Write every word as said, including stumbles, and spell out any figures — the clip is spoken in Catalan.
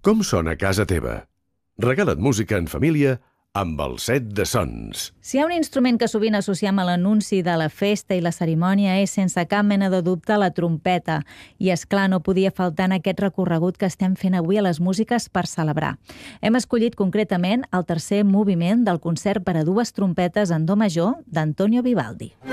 Com sona casa teva? Regala't música en família amb el set de sons. Si hi ha un instrument que sovint associem a l'anunci de la festa i la cerimònia és, sense cap mena de dubte, la trompeta. I, és clar, no podia faltar en aquest recorregut que estem fent avui a les músiques per celebrar. Hem escollit concretament el tercer moviment del concert per a dues trompetes en do major d'Antonio Vivaldi.